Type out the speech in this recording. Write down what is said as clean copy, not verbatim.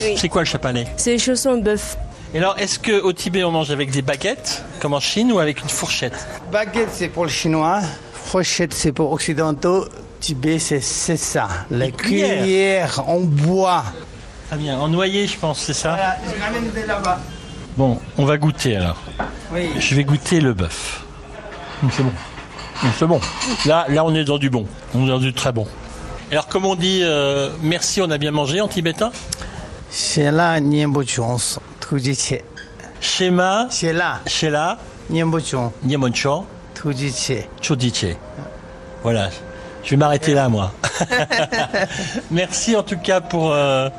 Oui. C'est quoi le chapalet? C'est les chaussons de bœuf. Et alors, est-ce qu'au Tibet, on mange avec des baguettes, comme en Chine, ou avec une fourchette? Baguette, c'est pour le chinois. Fourchette, c'est pour occidentaux. Tibet, c'est ça. Les cuillères en bois. Très bien, en noyer, je pense, c'est ça? Voilà, je ramène de là-bas. Bon, on va goûter alors. Oui. Je vais goûter le bœuf. C'est bon. C'est bon. Là, on est dans du bon. On est dans du très bon. Alors, comme on dit merci, on a bien mangé en tibétain? Shela Nienbochon, Tujiche. Shema, Shela Shela, Nienbochon, Nyemoncho, Tujiche. Chodiche. Voilà. Je vais m'arrêter là, moi. Merci en tout cas pour